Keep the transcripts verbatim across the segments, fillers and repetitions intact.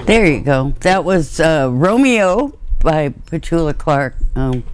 There you go. That was uh, Romeo by Petula Clark. Um,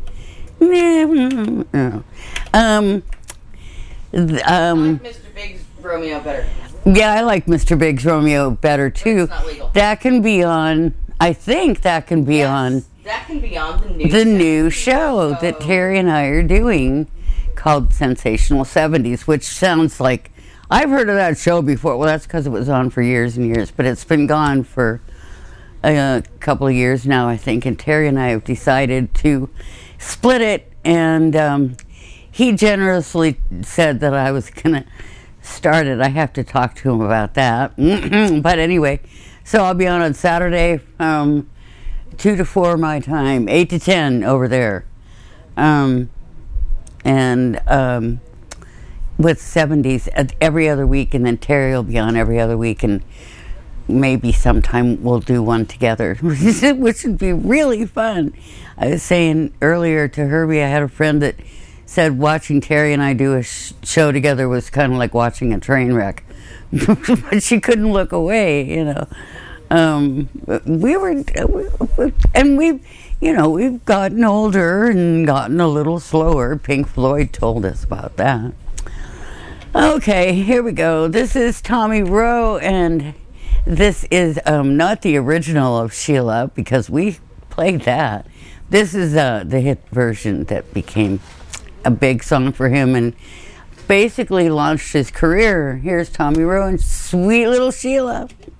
no. um, th- um, I like Mister Big's Romeo better. Yeah, I like Mister Big's Romeo better too. But it's not legal. That can be on. I think that can be Yes, on that can be on the new the show. new show that Terry and I are doing called Sensational seventies, which sounds like I've heard of that show before. Well, that's because it was on for years and years, but it's been gone for a couple of years now, I think. And Terry and I have decided to split it, and um, he generously said that I was going to start it. I have to talk to him about that. But anyway, so I'll be on on Saturday from two to four my time, eight to ten over there. Um, and um, with seventies every other week, and then Terry will be on every other week, and maybe sometime we'll do one together, which would be really fun. I was saying earlier to Herbie, I had a friend that said watching Terry and I do a sh- show together was kind of like watching a train wreck. But she couldn't look away, you know. Um, we were, and we've, you know, we've gotten older and gotten a little slower. Pink Floyd told us about that. Okay, here we go. This is Tommy Roe, and this is um, not the original of Sheila, because we played that. This is uh, the hit version that became a big song for him and basically launched his career. Here's Tommy Roe and Sweet Little Sheila.